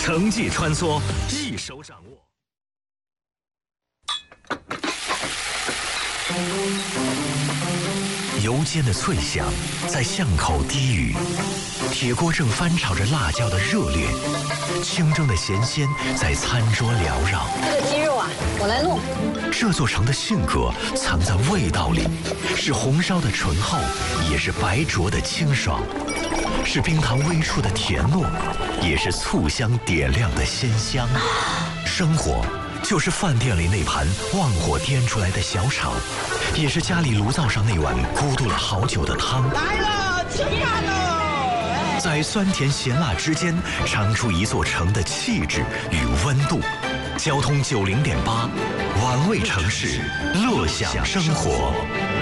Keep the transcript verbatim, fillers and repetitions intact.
城际穿梭，一手掌握。油煎的脆响在巷口低语，铁锅正翻炒着辣椒的热烈，清蒸的咸鲜在餐桌缭绕。 这个鸡肉啊，我来弄。 这座城的性格藏在味道里，是红烧的醇厚，也是白灼的清爽，是冰糖微触的甜糯，也是醋香点亮的鲜香。生活就是饭店里那盘旺火颠出来的小炒，也是家里炉灶上那碗咕嘟了好久的汤。 来了，吃饭喽！ 在酸甜咸辣之间，尝出一座城的气质与温度。交通九零点八，玩味城市，乐享生活。